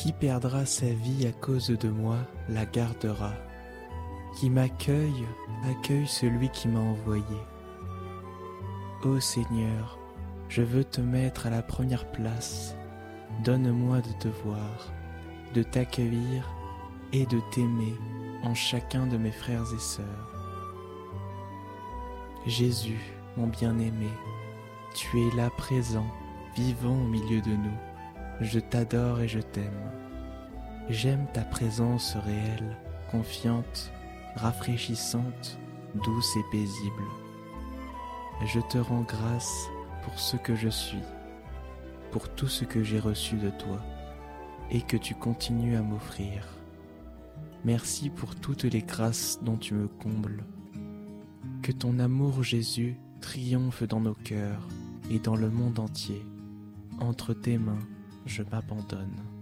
Qui perdra sa vie à cause de moi la gardera. Qui m'accueille, accueille celui qui m'a envoyé. Ô Seigneur, je veux te mettre à la première place. Donne-moi de te voir, de t'accueillir et de t'aimer en chacun de mes frères et sœurs. Jésus, mon bien-aimé, tu es là présent, vivant au milieu de nous. Je t'adore et je t'aime. J'aime ta présence réelle, confiante, rafraîchissante, douce et paisible. Je te rends grâce pour ce que je suis, pour tout ce que j'ai reçu de toi et que tu continues à m'offrir. Merci pour toutes les grâces dont tu me combles. Que ton amour, Jésus, triomphe dans nos cœurs et dans le monde entier. Entre tes mains, je m'abandonne.